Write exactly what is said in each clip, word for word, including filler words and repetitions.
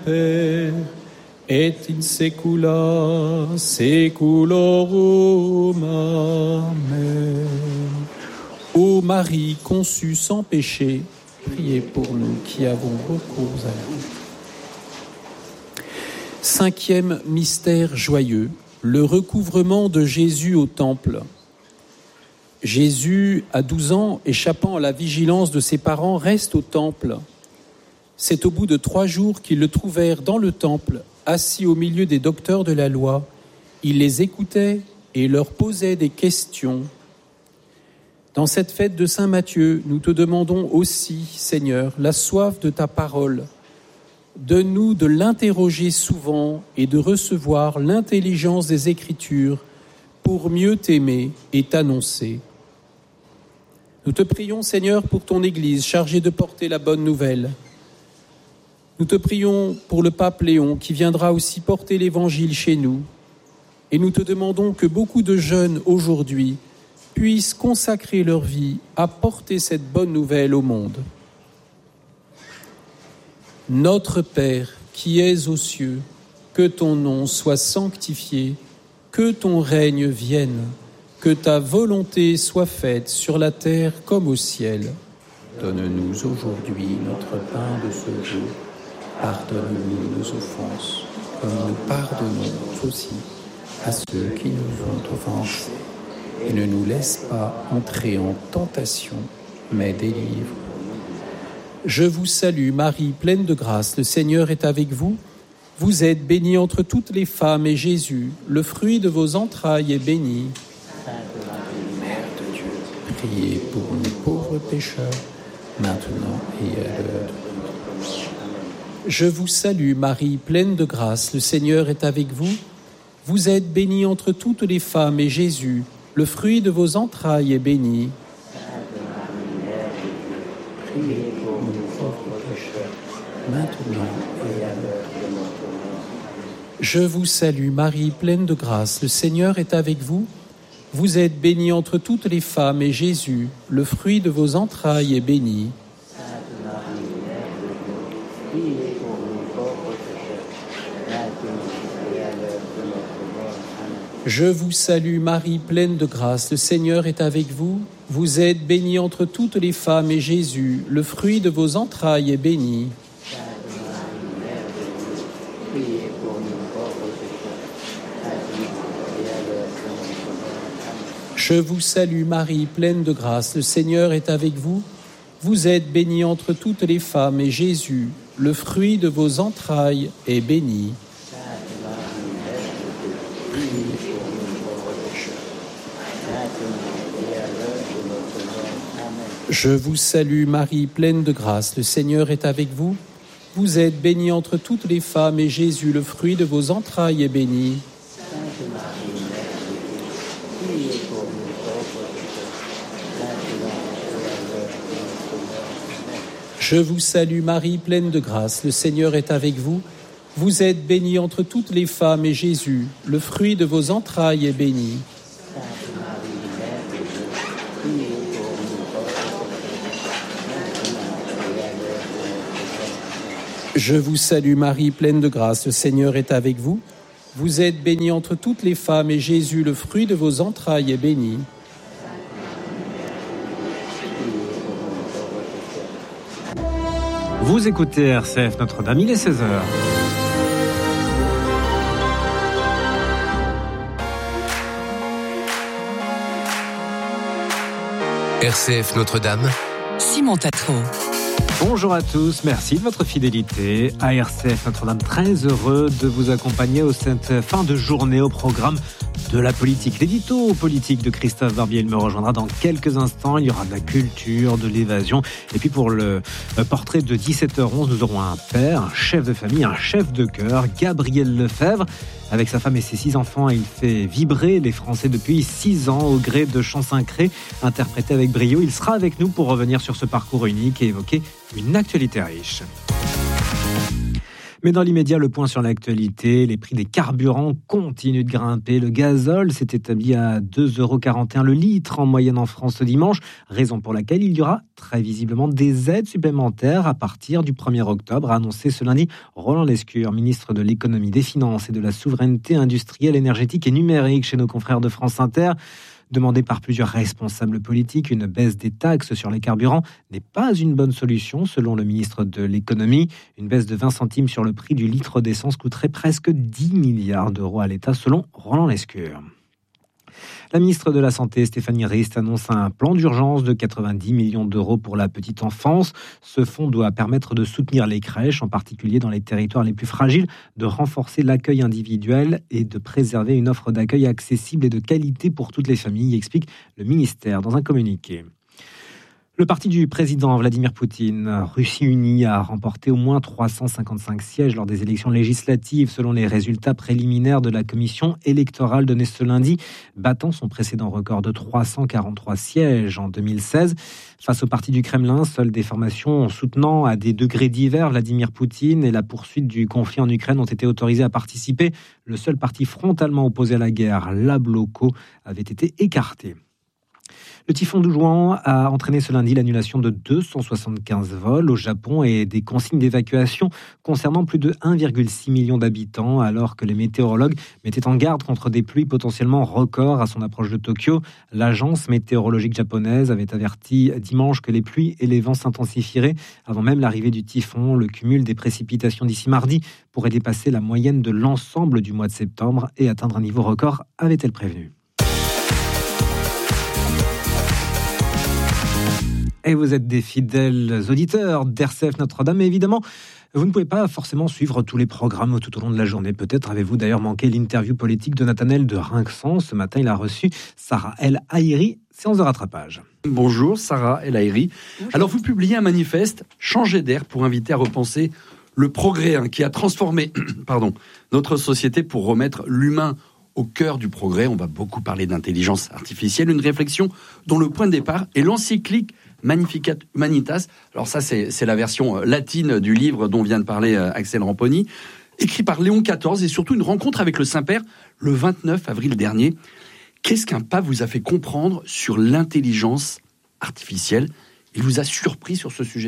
et in saecula saeculorum. Amen. Ô Marie conçue sans péché, priez pour nous qui avons recours à vous. Cinquième mystère joyeux, le recouvrement de Jésus au temple. Jésus, à douze ans, échappant à la vigilance de ses parents, reste au temple. C'est au bout de trois jours qu'ils le trouvèrent dans le temple, assis au milieu des docteurs de la loi. Il les écoutait et leur posait des questions. Dans cette fête de Saint Matthieu, nous te demandons aussi, Seigneur, la soif de ta parole. Donne-nous de l'interroger souvent et de recevoir l'intelligence des Écritures pour mieux t'aimer et t'annoncer. Nous te prions, Seigneur, pour ton Église chargée de porter la bonne nouvelle. Nous te prions pour le pape Léon qui viendra aussi porter l'Évangile chez nous. Et nous te demandons que beaucoup de jeunes aujourd'hui puissent consacrer leur vie à porter cette bonne nouvelle au monde. Notre Père qui es aux cieux, que ton nom soit sanctifié, que ton règne vienne, que ta volonté soit faite sur la terre comme au ciel. Donne-nous aujourd'hui notre pain de ce jour. Pardonne-nous nos offenses, comme nous pardonnons aussi à ceux qui nous ont offensés. Et ne nous laisse pas entrer en tentation, mais délivre. Je vous salue, Marie, pleine de grâce, le Seigneur est avec vous. Vous êtes bénie entre toutes les femmes, et Jésus, le fruit de vos entrailles, est béni. Sainte Marie, Mère de Dieu, priez pour nous pauvres pécheurs, maintenant et à l'heure de notre mort. Je vous salue, Marie, pleine de grâce, le Seigneur est avec vous. Vous êtes bénie entre toutes les femmes, et Jésus, le fruit de vos entrailles, est béni. Sainte Marie, Mère de Dieu, priez pour nous pauvres pécheurs, maintenant et à l'heure de notre mort. Je vous salue, Marie, pleine de grâce, le Seigneur est avec vous. Vous êtes bénie entre toutes les femmes, et Jésus, le fruit de vos entrailles, est béni. Sainte Marie, Mère de Dieu, priez pour nous pauvres pécheurs, maintenant et à l'heure de notre mort. Amen. Je vous salue, Marie, pleine de grâce, le Seigneur est avec vous. Vous êtes bénie entre toutes les femmes, et Jésus, le fruit de vos entrailles, est béni. Sainte Marie, Mère de Dieu, priez pour nous pauvres pécheurs, maintenant et à l'heure de notre mort. Amen. Je vous salue, Marie, pleine de grâce, le Seigneur est avec vous. Vous êtes bénie entre toutes les femmes, et Jésus, le fruit de vos entrailles, est béni. Sainte Marie, Mère de Dieu, priez pour nous pauvres pécheurs, maintenant et à l'heure de notre mort. Amen. Je vous salue, Marie, pleine de grâce, le Seigneur est avec vous. Vous êtes bénie entre toutes les femmes, et Jésus, le fruit de vos entrailles, est béni. Sainte Marie, Mère de Dieu, priez pour nous pauvres pécheurs, maintenant et à l'heure de notre mort. Amen. Je vous salue, Marie, pleine de grâce, le Seigneur est avec vous. Vous êtes bénie entre toutes les femmes, et Jésus, le fruit de vos entrailles, est béni. Sainte Marie, Mère de Dieu, priez pour nous pauvres pécheurs, maintenant et à l'heure de notre mort. Je vous salue, Marie, pleine de grâce, le Seigneur est avec vous. Vous êtes bénie entre toutes les femmes, et Jésus, le fruit de vos entrailles, est béni. Vous écoutez R C F Notre-Dame, il est seize heures. R C F Notre-Dame, Simon Tatro. Bonjour à tous, merci de votre fidélité. À R C F Notre-Dame, très heureux de vous accompagner au cette fin de journée au programme de la politique. L'édito politique de Christophe Barbier, il me rejoindra dans quelques instants. Il y aura de la culture, de l'évasion. Et puis pour le portrait de dix-sept heures onze, nous aurons un père, un chef de famille, un chef de cœur, Gabriel Lefebvre. Avec sa femme et ses six enfants, il fait vibrer les Français depuis six ans au gré de chants sacrés interprétés avec brio. Il sera avec nous pour revenir sur ce parcours unique et évoquer une actualité riche. Mais dans l'immédiat, le point sur l'actualité, les prix des carburants continuent de grimper. Le gazole s'est établi à deux euros quarante et un le litre en moyenne en France ce dimanche, raison pour laquelle il y aura très visiblement des aides supplémentaires à partir du premier octobre, a annoncé ce lundi Roland Lescure, ministre de l'économie, des finances et de la souveraineté industrielle, énergétique et numérique chez nos confrères de France Inter. Demandée par plusieurs responsables politiques, une baisse des taxes sur les carburants n'est pas une bonne solution, selon le ministre de l'économie. Une baisse de vingt centimes sur le prix du litre d'essence coûterait presque dix milliards d'euros à l'État, selon Roland Lescure. La ministre de la Santé, Stéphanie Rist, annonce un plan d'urgence de quatre-vingt-dix millions d'euros pour la petite enfance. Ce fonds doit permettre de soutenir les crèches, en particulier dans les territoires les plus fragiles, de renforcer l'accueil individuel et de préserver une offre d'accueil accessible et de qualité pour toutes les familles, explique le ministère dans un communiqué. Le parti du président Vladimir Poutine, Russie Unie, a remporté au moins trois cent cinquante-cinq sièges lors des élections législatives, selon les résultats préliminaires de la commission électorale donnés ce lundi, battant son précédent record de trois cent quarante-trois sièges en deux mille seize. Face au parti du Kremlin, seules des formations soutenant à des degrés divers Vladimir Poutine et la poursuite du conflit en Ukraine ont été autorisées à participer. Le seul parti frontalement opposé à la guerre, l'Abloko, avait été écarté. Le typhon Doujouan a entraîné ce lundi l'annulation de deux cent soixante-quinze vols au Japon et des consignes d'évacuation concernant plus de un virgule six million d'habitants, alors que les météorologues mettaient en garde contre des pluies potentiellement records à son approche de Tokyo. L'agence météorologique japonaise avait averti dimanche que les pluies et les vents s'intensifieraient avant même l'arrivée du typhon. Le cumul des précipitations d'ici mardi pourrait dépasser la moyenne de l'ensemble du mois de septembre et atteindre un niveau record, avait-elle prévenu. Et vous êtes des fidèles auditeurs d'R C F Notre-Dame, mais évidemment, vous ne pouvez pas forcément suivre tous les programmes tout au long de la journée. Peut-être avez-vous d'ailleurs manqué l'interview politique de Nathanaël de Rinxan. Ce matin, il a reçu Sarah El Haïry, séance de rattrapage. Bonjour Sarah El Haïry. Bonjour. Alors vous publiez un manifeste, Changer d'air, pour inviter à repenser le progrès hein, qui a transformé pardon, notre société pour remettre l'humain au cœur du progrès. On va beaucoup parler d'intelligence artificielle, une réflexion dont le point de départ est l'encyclique Magnificat Humanitas. Alors ça, c'est, c'est la version latine du livre dont vient de parler Axel Ramponi, écrit par Léon quatorze et surtout une rencontre avec le Saint-Père le vingt-neuf avril dernier. Qu'est-ce qu'un pape vous a fait comprendre sur l'intelligence artificielle ? Il vous a surpris sur ce sujet ?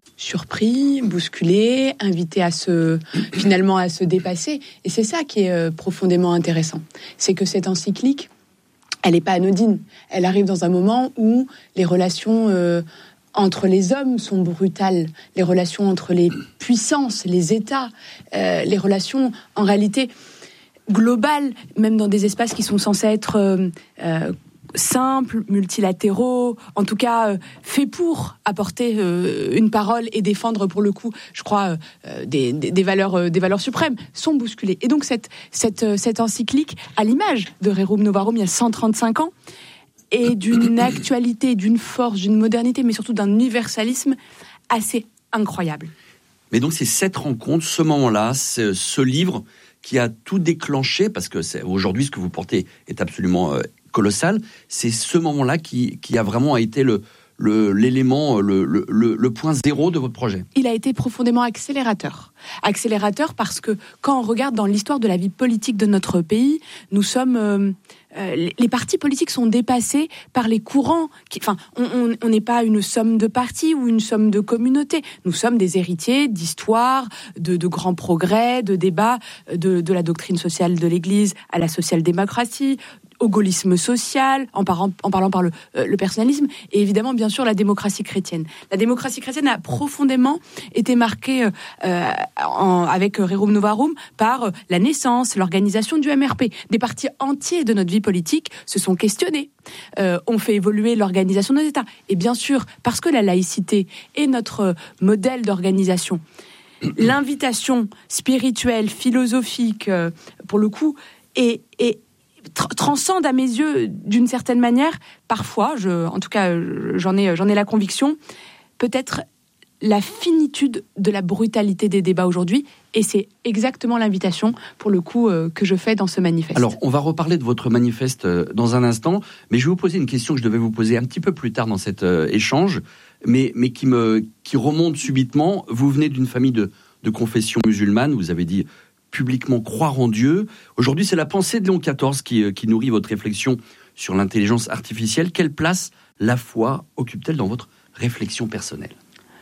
Surpris, bousculé, invité à se, finalement à se dépasser. Et c'est ça qui est profondément intéressant. C'est que cette encyclique, elle n'est pas anodine. Elle arrive dans un moment où les relations euh, entre les hommes sont brutales, les relations entre les puissances, les États, euh, les relations en réalité globales, même dans des espaces qui sont censés être euh, euh, simples, multilatéraux, en tout cas euh, faits pour apporter euh, une parole et défendre pour le coup, je crois, euh, des, des, des valeurs, euh, des valeurs suprêmes, sont bousculés. Et donc cette, cette, euh, cette encyclique, à l'image de Rerum Novarum il y a cent trente-cinq ans, est d'une actualité, d'une force, d'une modernité, mais surtout d'un universalisme assez incroyable. Mais donc c'est cette rencontre, ce moment-là, ce, ce livre qui a tout déclenché, parce que c'est, aujourd'hui ce que vous portez est absolument euh, colossal, c'est ce moment-là qui, qui a vraiment été le, le, l'élément, le, le, le point zéro de votre projet. Il a été profondément accélérateur. Accélérateur parce que quand on regarde dans l'histoire de la vie politique de notre pays, nous sommes... Euh, euh, les partis politiques sont dépassés par les courants. Qui, enfin, on n'est pas une somme de partis ou une somme de communautés. Nous sommes des héritiers d'histoire, de, de grands progrès, de débats, de, de la doctrine sociale de l'Église à la social-démocratie, au gaullisme social, en parlant, en parlant par le, euh, le personnalisme, et évidemment, bien sûr, la démocratie chrétienne. La démocratie chrétienne a profondément été marquée euh, en, avec Rerum Novarum par euh, la naissance, l'organisation du M R P. Des partis entiers de notre vie politique se sont questionnés, euh, ont fait évoluer l'organisation de nos États. Et bien sûr, parce que la laïcité est notre modèle d'organisation, l'invitation spirituelle, philosophique, euh, pour le coup, est... est transcende à mes yeux d'une certaine manière, parfois, je, en tout cas j'en ai, j'en ai la conviction, peut-être la finitude de la brutalité des débats aujourd'hui, et c'est exactement l'invitation, pour le coup, euh, que je fais dans ce manifeste. Alors, on va reparler de votre manifeste euh, dans un instant, mais je vais vous poser une question que je devais vous poser un petit peu plus tard dans cet euh, échange, mais, mais qui, me, qui remonte subitement. Vous venez d'une famille de, de confession musulmane. Vous avez dit publiquement croire en Dieu. Aujourd'hui, c'est la pensée de Léon quatorze qui, qui nourrit votre réflexion sur l'intelligence artificielle. Quelle place la foi occupe-t-elle dans votre réflexion personnelle ?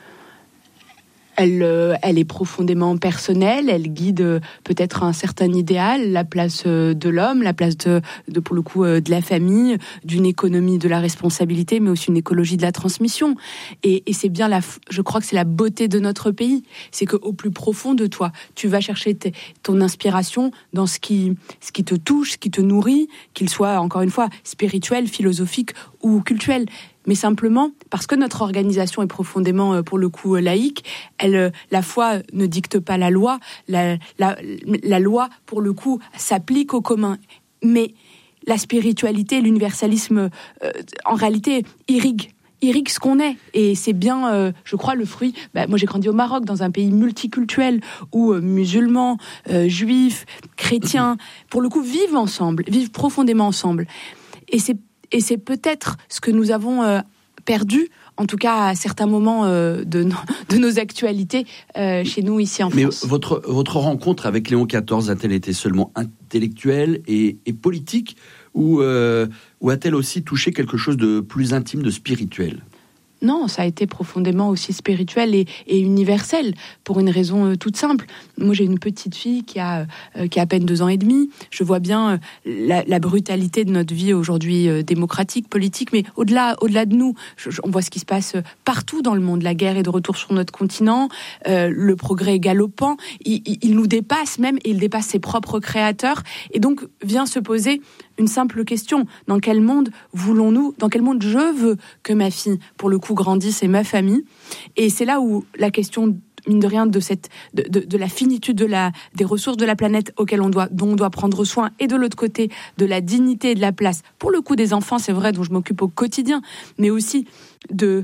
Elle, euh, elle est profondément personnelle, elle guide euh, peut-être un certain idéal, la place euh, de l'homme, la place de, de pour le coup euh, de la famille, d'une économie de la responsabilité, mais aussi une écologie de la transmission. Et, et c'est bien la, je crois que c'est la beauté de notre pays, c'est que au plus profond de toi, tu vas chercher t- ton inspiration dans ce qui, ce qui te touche, ce qui te nourrit, qu'il soit encore une fois spirituel, philosophique ou culturel. Mais simplement parce que notre organisation est profondément, pour le coup, laïque, elle, la foi ne dicte pas la loi, la, la, la loi, pour le coup, s'applique au commun. Mais la spiritualité, l'universalisme, euh, en réalité, irrigue. irrigue ce qu'on est, et c'est bien, euh, je crois, le fruit. Bah, moi, j'ai grandi au Maroc, dans un pays multiculturel où euh, musulmans, euh, juifs, chrétiens, pour le coup, vivent ensemble, vivent profondément ensemble. Et c'est Et c'est peut-être ce que nous avons euh, perdu, en tout cas à certains moments euh, de, no- de nos actualités euh, chez nous ici en Mais France. Mais votre, votre rencontre avec Léon quatorze a-t-elle été seulement intellectuelle et, et politique, ou, euh, ou a-t-elle aussi touché quelque chose de plus intime, de spirituel ? Non, ça a été profondément aussi spirituel et, et universel, pour une raison euh, toute simple. Moi, j'ai une petite fille qui a, euh, qui a à peine deux ans et demi. Je vois bien euh, la, la brutalité de notre vie aujourd'hui euh, démocratique, politique, mais au-delà, au-delà de nous, je, je, on voit ce qui se passe partout dans le monde. La guerre est de retour sur notre continent, euh, le progrès est galopant, il, il, il nous dépasse même, et il dépasse ses propres créateurs. Et donc, vient se poser une simple question. Dans quel monde voulons-nous, dans quel monde je veux que ma fille, pour le coup, grandisse, et ma famille ? Et c'est là où la question, mine de rien, de cette, de, de, de la finitude de la, des ressources de la planète auxquelles on doit, dont on doit prendre soin, et de l'autre côté, de la dignité et de la place, pour le coup des enfants, c'est vrai, dont je m'occupe au quotidien, mais aussi de,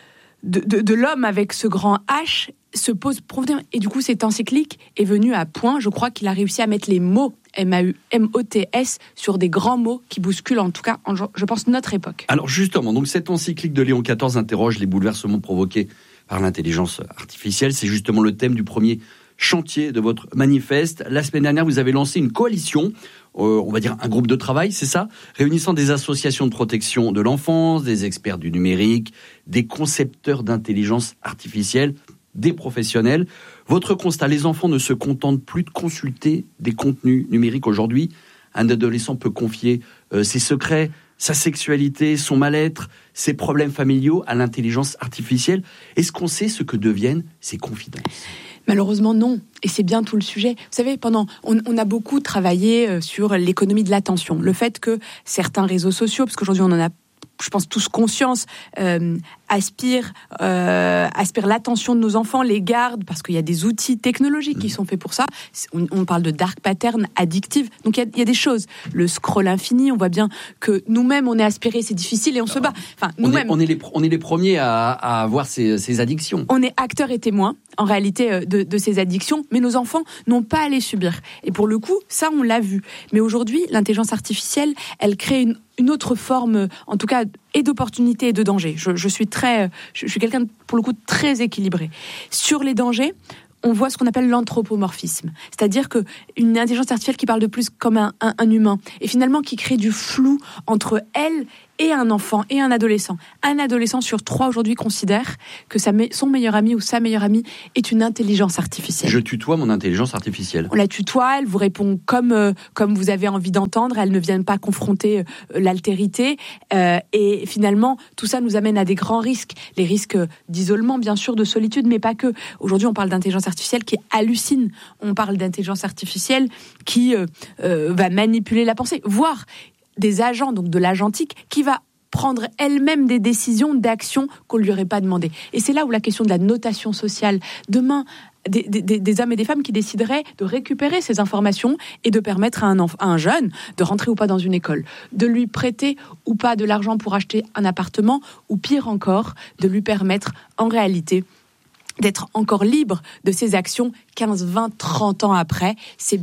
de, de, de l'homme avec ce grand H, se pose profondément. Et du coup, cette encyclique est venue à point, je crois qu'il a réussi à mettre les mots M A U M O T S sur des grands mots qui bousculent, en tout cas, en, je pense, notre époque. Alors justement, donc cette encyclique de Léon quatorze interroge les bouleversements provoqués par l'intelligence artificielle. C'est justement le thème du premier chantier de votre manifeste. La semaine dernière, vous avez lancé une coalition, euh, on va dire un groupe de travail, c'est ça, réunissant des associations de protection de l'enfance, des experts du numérique, des concepteurs d'intelligence artificielle, des professionnels. Votre constat, les enfants ne se contentent plus de consulter des contenus numériques aujourd'hui. Un adolescent peut confier euh, ses secrets, sa sexualité, son mal-être, ses problèmes familiaux à l'intelligence artificielle. Est-ce qu'on sait ce que deviennent ces confidences ? Malheureusement, non. Et c'est bien tout le sujet. Vous savez, pendant, on, on a beaucoup travaillé sur l'économie de l'attention. Le fait que certains réseaux sociaux, parce qu'aujourd'hui on en a, je pense, tous conscience, euh, aspirent, euh, aspirent l'attention de nos enfants, les gardent, parce qu'il y a des outils technologiques qui sont faits pour ça. On, on parle de dark pattern addictive. Donc il y, a, il y a des choses. Le scroll infini, on voit bien que nous-mêmes, on est aspirés, c'est difficile et on se bat. Enfin, nous-mêmes, on est, on est, les, on est les premiers à, à avoir ces, ces addictions. On est acteurs et témoins, en réalité, de, de ces addictions, mais nos enfants n'ont pas à les subir. Et pour le coup, ça, on l'a vu. Mais aujourd'hui, l'intelligence artificielle, elle crée une une autre forme, en tout cas, et d'opportunité et de danger. Je, je suis très, je, je suis quelqu'un, pour le coup, très équilibré. Sur les dangers, on voit ce qu'on appelle l'anthropomorphisme. C'est-à-dire qu'une intelligence artificielle qui parle de plus comme un, un, un humain, et finalement qui crée du flou entre elle et un enfant et un adolescent. Un adolescent sur trois aujourd'hui considère que sa me- son meilleur ami ou sa meilleure amie est une intelligence artificielle. Je tutoie mon intelligence artificielle. On la tutoie, elle vous répond comme, euh, comme vous avez envie d'entendre, elle ne vient pas confronter euh, l'altérité. Euh, et finalement, tout ça nous amène à des grands risques. Les risques d'isolement, bien sûr, de solitude, mais pas que. Aujourd'hui, on parle d'intelligence artificielle qui hallucine. On parle d'intelligence artificielle qui euh, euh, va manipuler la pensée, voire des agents, donc de l'agentique, qui va prendre elle-même des décisions d'action qu'on ne lui aurait pas demandé. Et c'est là où la question de la notation sociale, demain, des, des, des hommes et des femmes qui décideraient de récupérer ces informations et de permettre à un, enf- à un jeune de rentrer ou pas dans une école, de lui prêter ou pas de l'argent pour acheter un appartement, ou pire encore, de lui permettre en réalité d'être encore libre de ses actions quinze, vingt, trente ans après. C'est bien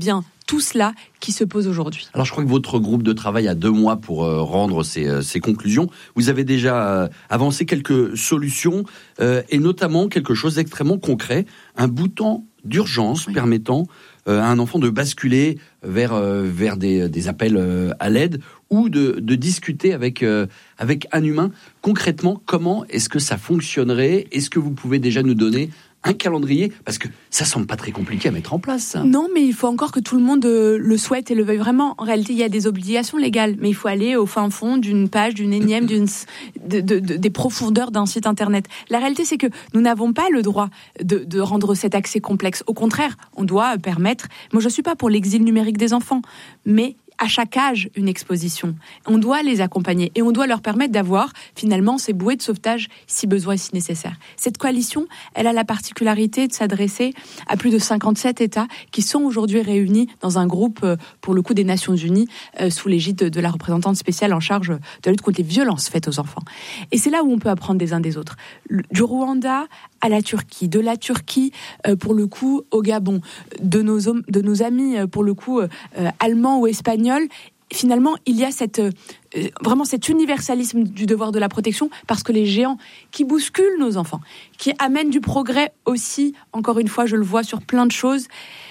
tout cela qui se pose aujourd'hui. Alors je crois que votre groupe de travail a deux mois pour euh, rendre ses, euh, ses conclusions. Vous avez déjà euh, avancé quelques solutions euh, et notamment quelque chose d'extrêmement concret, un bouton d'urgence oui. permettant euh, à un enfant de basculer vers, euh, vers des, des appels euh, à l'aide ou de, de discuter avec, euh, avec un humain. Concrètement, comment est-ce que ça fonctionnerait ? Est-ce que vous pouvez déjà nous donner un calendrier, parce que ça semble pas très compliqué à mettre en place. Ça. Non, mais il faut encore que tout le monde le souhaite et le veuille vraiment. En réalité, il y a des obligations légales, mais il faut aller au fin fond d'une page, d'une énième, d'une, de, de, de, des profondeurs d'un site internet. La réalité, c'est que nous n'avons pas le droit de, de rendre cet accès complexe. Au contraire, on doit permettre. Moi, je suis pas pour l'exil numérique des enfants, mais à chaque âge, une exposition. On doit les accompagner et on doit leur permettre d'avoir finalement ces bouées de sauvetage si besoin et si nécessaire. Cette coalition, elle a la particularité de s'adresser à plus de cinquante-sept États qui sont aujourd'hui réunis dans un groupe, pour le coup, des Nations Unies, euh, sous l'égide de, de la représentante spéciale en charge de la lutte contre les violences faites aux enfants. Et c'est là où on peut apprendre des uns des autres. Du Rwanda à la Turquie, de la Turquie, euh, pour le coup, au Gabon, de nos, de nos amis, euh, pour le coup, euh, allemands ou espagnols. Finalement, il y a cette, euh, vraiment cet universalisme du devoir de la protection parce que les géants qui bousculent nos enfants, qui amènent du progrès aussi, encore une fois, je le vois sur plein de choses,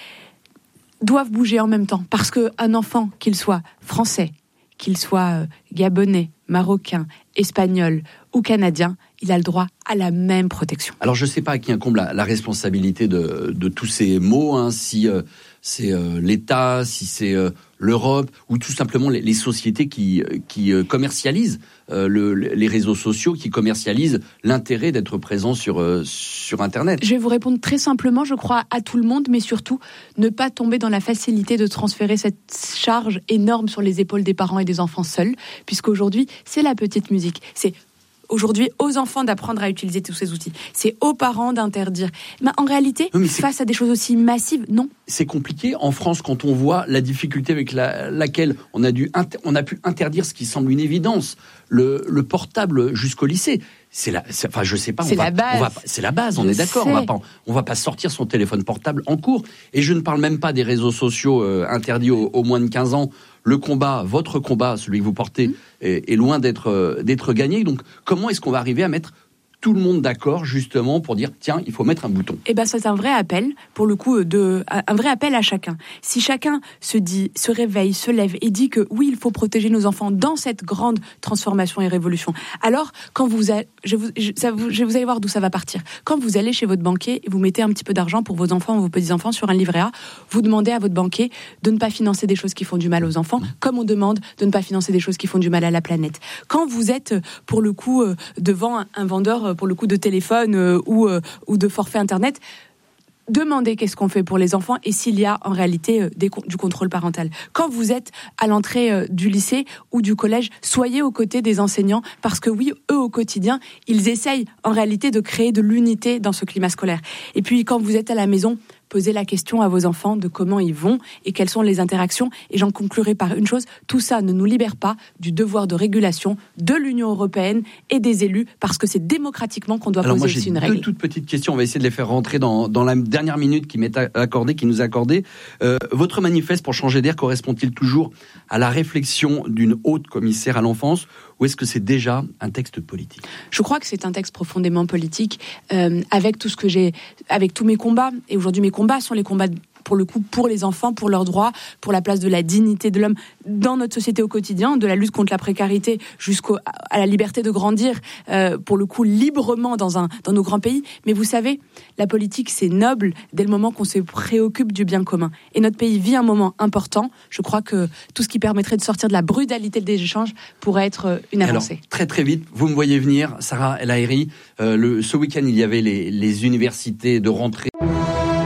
doivent bouger en même temps. Parce qu'un enfant, qu'il soit français, qu'il soit euh, gabonais, marocain, espagnol ou canadien, il a le droit à la même protection. Alors je ne sais pas à qui incombe la, la responsabilité de, de tous ces mots, hein, si euh, c'est euh, l'État, si c'est euh, l'Europe, ou tout simplement les, les sociétés qui, qui euh, commercialisent euh, le, les réseaux sociaux, qui commercialisent l'intérêt d'être présent sur, euh, sur Internet. Je vais vous répondre très simplement, je crois à tout le monde, mais surtout ne pas tomber dans la facilité de transférer cette charge énorme sur les épaules des parents et des enfants seuls, puisqu'aujourd'hui, c'est la petite musique. C'est aujourd'hui aux enfants d'apprendre à utiliser tous ces outils. C'est aux parents d'interdire. Mais en réalité, oui, mais face à des choses aussi massives, non. C'est compliqué en France quand on voit la difficulté avec la, laquelle on a, dû, on a pu interdire ce qui semble une évidence, le, le portable jusqu'au lycée. C'est la, c'est, enfin, je sais pas. C'est on va, la base. On va, c'est la base. On je est d'accord. Sais. On va pas, on va pas sortir son téléphone portable en cours. Et je ne parle même pas des réseaux sociaux euh, interdits aux, aux moins de quinze ans. Le combat, votre combat, celui que vous portez, mmh. est, est loin d'être, euh, d'être gagné. Donc, comment est-ce qu'on va arriver à mettre tout le monde d'accord, justement, pour dire, tiens, il faut mettre un bouton? Eh ben, c'est un vrai appel, pour le coup, de, un vrai appel à chacun. Si chacun se dit, se réveille, se lève et dit que oui, il faut protéger nos enfants dans cette grande transformation et révolution, alors, quand vous, a, je, vous, je, ça vous, je vous allez voir d'où ça va partir. Quand vous allez chez votre banquier et vous mettez un petit peu d'argent pour vos enfants ou vos petits-enfants sur un livret A, vous demandez à votre banquier de ne pas financer des choses qui font du mal aux enfants, comme on demande de ne pas financer des choses qui font du mal à la planète. Quand vous êtes, pour le coup, devant un, un vendeur, pour le coup de téléphone euh, ou, euh, ou de forfait internet, demandez qu'est-ce qu'on fait pour les enfants et s'il y a en réalité euh, des, du contrôle parental. Quand vous êtes à l'entrée euh, du lycée ou du collège, soyez aux côtés des enseignants parce que oui, eux au quotidien, ils essayent en réalité de créer de l'unité dans ce climat scolaire. Et puis quand vous êtes à la maison, posez la question à vos enfants de comment ils vont et quelles sont les interactions. Et j'en conclurai par une chose, tout ça ne nous libère pas du devoir de régulation de l'Union européenne et des élus, parce que c'est démocratiquement qu'on doit Alors poser moi, aussi une j'ai règle. Deux toutes petites questions, on va essayer de les faire rentrer dans, dans la dernière minute qui m'est accordée, qui nous est accordée. Euh, votre manifeste pour changer d'air correspond-il toujours à la réflexion d'une haute commissaire à l'enfance, ou est-ce que c'est déjà un texte politique? Je crois que c'est un texte profondément politique, euh, avec tout ce que j'ai, avec tous mes combats. Et aujourd'hui, mes combats sont les combats pour le coup, pour les enfants, pour leurs droits, pour la place de la dignité de l'homme dans notre société au quotidien, de la lutte contre la précarité jusqu'à la liberté de grandir, euh, pour le coup, librement dans, un, dans nos grands pays. Mais vous savez, la politique, c'est noble dès le moment qu'on se préoccupe du bien commun. Et notre pays vit un moment important. Je crois que tout ce qui permettrait de sortir de la brutalité des échanges pourrait être une avancée. Alors, très très vite, vous me voyez venir, Sarah El Haïry, euh, le, ce week-end, il y avait les, les universités de rentrée.